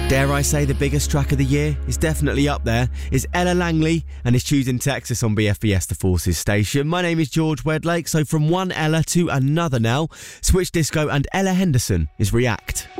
Dare I say the biggest track of the year is definitely up there. It's Ella Langley and it's Choosing Texas on BFBS The Forces station. My name is George Wedlake, so from one Ella to another now. Switch Disco and Ella Henderson is React.